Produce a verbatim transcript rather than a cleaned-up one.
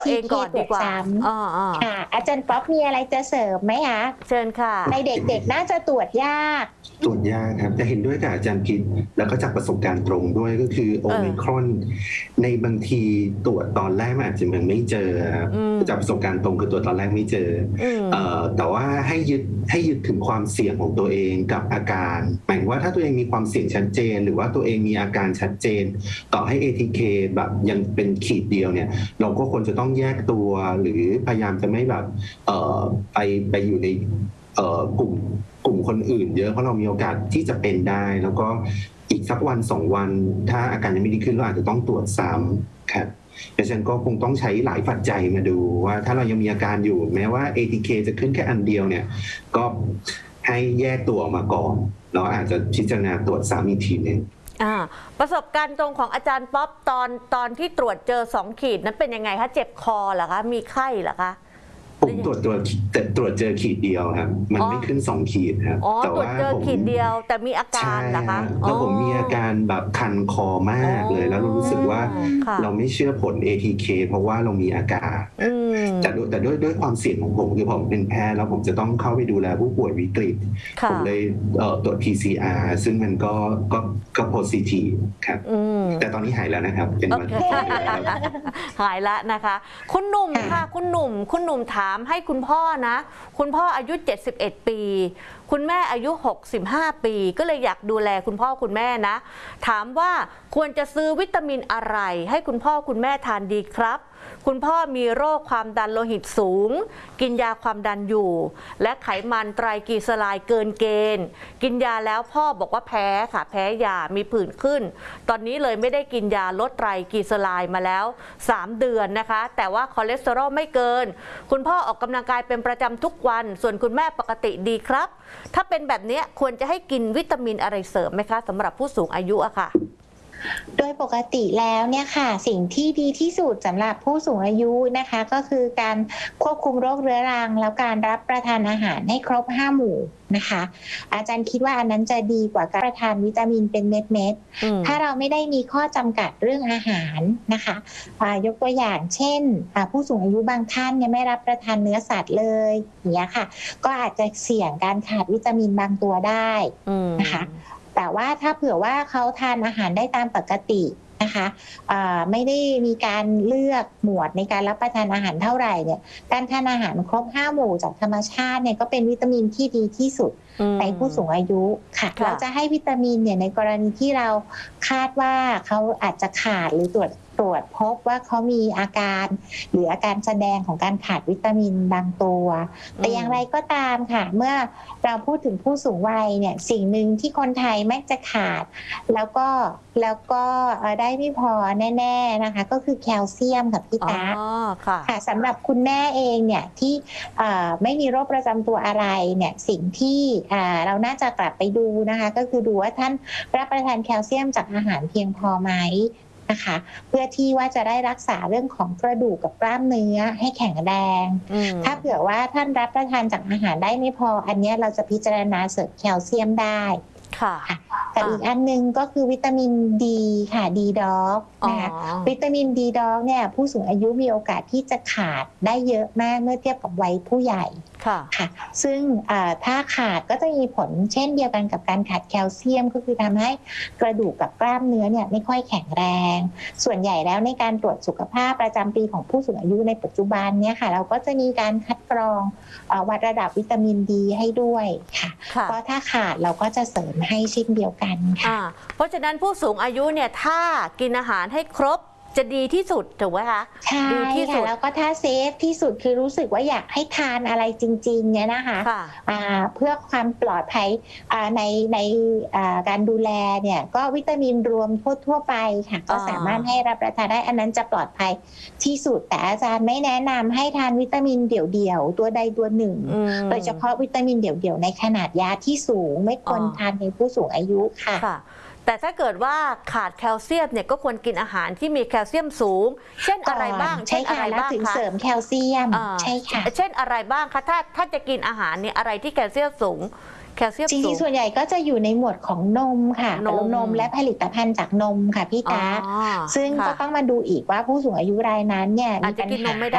เองก่อนดีกว่าอ๋อค่ะอาจารย์ป๊อปมีอะไรจะเสริมไหมคะเชิญค่ะในเด็กๆน่าจะตรวจยากตรวจยากครับจะเห็นด้วยกับอาจารย์พิษแล้วก็จากประสบการณ์ตรงด้วยก็คือโอมิครอนในบางทีตรวจตอนแรกมันอาจจะยังไม่เจอครับจากประสบการณ์ตรงคือตรวจตอนแรกไม่เจอแต่ว่าให้ยึดให้ยึดถึงความเสี่ยงของตัวเองกับอาการหมายว่าถ้าตัวเองมีความเสี่ยงชัดเจนหรือว่าตัวเองมีอาการชัดเจนต่อให้ เอ ที เค แบบยังเป็นขีดเดียวเนี่ยเราก็ควรจะต้องแยกตัวหรือพยายามจะไม่แบบเอ่อไปไปอยู่ในเอ่อกลุ่มกลุ่มคนอื่นเยอะเพราะเรามีโอกาสที่จะเป็นได้แล้วก็อีกสักวันสองวันถ้าอาการยังไม่ดีขึ้นเราอาจจะต้องตรวจซ้ำครับดังนั้นก็คงต้องใช้หลายปัจจัยมาดูว่าถ้าเรายังมีอาการอยู่แม้ว่า เอ ที เค จะขึ้นแค่อันเดียวเนี่ยก็ให้แยกตัวออกมาก่อนแล้วอาจจะพิจารณาตรวจซ้ำอีกทีนึงประสบการณ์ตรงของอาจารย์ป๊อปตอนตอนที่ตรวจเจอสองขีดนั้นเป็นยังไงคะเจ็บคอเหรอคะมีไข้เหรอคะผมตรวจตรวจแต่ตรวจเจอขีดเดียวครับมันไม่ขึ้นสองขีดครับแต่ว่าตรวจเจอขีดเดียวแต่มีอาการเหรอคะแล้วผมมีอาการแบบคันคอมากเลยแล้วรู้สึกว่าเราไม่เชื่อผล เอ ที เค เพราะว่าเรามีอาการแต่ด้วยแต่ด้วยด้วยความเสี่ยงของผมคือผมเป็นแพทย์แล้วผมจะต้องเข้าไปดูแลผู้ป่วยวิกฤตผมเลยตรวจ พี ซี อาร์ ซึ่งมันก็ก็ก็ positive ครับแต่ตอนนี้หายแล้วนะครับเป็นวันหายแล้วนะคะคุณหนุ่มค่ะคุณหนุ่มคุณหนุ่มถามให้คุณพ่อนะคุณพ่ออายุเจ็ดสิบเอ็ดปีคุณแม่อายุหกสิบห้าปีก็เลยอยากดูแลคุณพ่อคุณแม่นะถามว่าควรจะซื้อวิตามินอะไรให้คุณพ่อคุณแม่ทานดีครับคุณพ่อมีโรคความดันโลหิตสูงกินยาความดันอยู่และไขมันไตรกลีเซอไรด์เกินเกณฑ์กินยาแล้วพ่อบอกว่าแพ้ค่ะแพ้ยามีผื่นขึ้นตอนนี้เลยไม่ได้กินยาลดไตรกลีเซอไรด์มาแล้วสามเดือนนะคะแต่ว่าคอเลสเตอรอลไม่เกินคุณพ่อออกกำลังกายเป็นประจำทุกวันส่วนคุณแม่ปกติดีครับถ้าเป็นแบบนี้ควรจะให้กินวิตามินอะไรเสริมไหมคะสำหรับผู้สูงอายุอะค่ะโดยปกติแล้วเนี่ยค่ะสิ่งที่ดีที่สุดสำหรับผู้สูงอายุนะคะก็คือการควบคุมโรคเรื้อรังแล้วการรับประทานอาหารให้ครบห้าหมู่นะคะอาจารย์คิดว่าอันนั้นจะดีกว่าการรับประทานวิตามินเป็นเม็ดๆถ้าเราไม่ได้มีข้อจำกัดเรื่องอาหารนะคะยกตัวอย่างเช่นผู้สูงอายุบางท่านเนี่ยไม่รับประทานเนื้อสัตว์เลยอย่างเงี้ยค่ะก็อาจจะเสี่ยงการขาดวิตามินบางตัวได้นะคะแต่ว่าถ้าเผื่อว่าเขาทานอาหารได้ตามปกตินะคะไม่ได้มีการเลือกหมวดในการรับประทานอาหารเท่าไหร่เนี่ยการทานอาหารครบห้าหมู่จากธรรมชาติเนี่ยก็เป็นวิตามินที่ดีที่สุดในผู้สูงอายุค่ะเราจะให้วิตามินเนี่ยในกรณีที่เราคาดว่าเขาอาจจะขาดหรือตรวจตรวจพบว่าเขามีอาการหรืออาการแสดงของการขาดวิตามินบางตัวแต่อย่างไรก็ตามค่ะเมื่อเราพูดถึงผู้สูงวัยเนี่ยสิ่งหนึ่งที่คนไทยมักจะขาดแล้วก็แล้วก็ได้ไม่พอแน่ๆนะคะก็คือแคลเซียมค่ะพี่ตาค่ะสำหรับคุณแม่เองเนี่ยที่ไม่มีโรคประจำตัวอะไรเนี่ยสิ่งที่เราน่าจะกลับไปดูนะคะก็คือดูว่าท่านรับประทานแคลเซียมจากอาหารเพียงพอไหมนะคะเพื่อที่ว่าจะได้รักษาเรื่องของกระดูกกับกล้ามเนื้อให้แข็งแรงถ้าเผื่อว่าท่านรับประทานจากอาหารได้ไม่พออันนี้เราจะพิจารณาเสริมแคลเซียมได้ค่ะแต่อีกอันนึงก็คือวิตามินดีค่ะดีด็อกนะคะวิตามินดีด็อกเนี่ยผู้สูงอายุมีโอกาสที่จะขาดได้เยอะมากเมื่อเทียบกับวัยผู้ใหญ่ค่ะซึ่งถ้าขาดก็จะมีผลเช่นเดียวกันกับการขาดแคลเซียมก็คือทำให้กระดูกกับกล้ามเนื้อเนี่ยไม่ค่อยแข็งแรงส่วนใหญ่แล้วในการตรวจสุขภาพประจำปีของผู้สูงอายุในปัจจุบันเนี่ยค่ะเราก็จะมีการคัดกรองวัดระดับวิตามินดีให้ด้วยค่ะเพราะถ้าขาดเราก็จะเสริมให้เช่นเดียวกันค่ะเพราะฉะนั้นผู้สูงอายุเนี่ยถ้ากินอาหารให้ครบจะดีที่สุดถูกไหมคะใช่ค่ะแล้วก็ถ้าเซฟที่สุดคือรู้สึกว่าอยากให้ทานอะไรจริงๆเนี่ยนะคะเพื่อความปลอดภัยในในการดูแลเนี่ยก็วิตามินรวมทั่วๆไปค่ะก็สามารถให้รับประทานได้อันนั้นจะปลอดภัยที่สุดแต่อาจารย์ไม่แนะนำให้ทานวิตามินเดี่ยวๆตัวใดตัวหนึ่งโดยเฉพาะวิตามินเดี่ยวๆในขนาดยาที่สูงไม่ควรทานในผู้สูงอายุค่ะแต่ถ้าเกิดว่าขาดแคลเซียมเนี่ยก็ควรกินอาหารที่มีแคลเซียมสูงเช่นอะไรบ้างใช่ค่ะแล้วถึงเสริมแคลเซียมใช่ค่ะเช่นอะไรบ้างคะถ้าถ้าจะกินอาหารเนี่ยอะไรที่แคลเซียมสูงแคลเซียมจริงๆส่วนใหญ่ก็จะอยู่ในหมวดของนมค่ะนมนมและผลิตภัณฑ์จากนมค่ะพี่ตาซึ่งก็ต้องมาดูอีกว่าผู้สูงอายุรายนั้นเนี่ยมีปัญหา